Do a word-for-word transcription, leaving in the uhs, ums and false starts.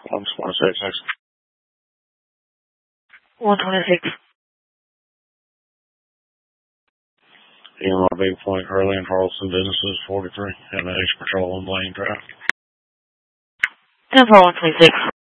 one twenty-six. one twenty-six. E M R B Point Hurley and Harleston Businesses forty-three. M A H Patrol on Blaine Drive. ten four one twenty-six.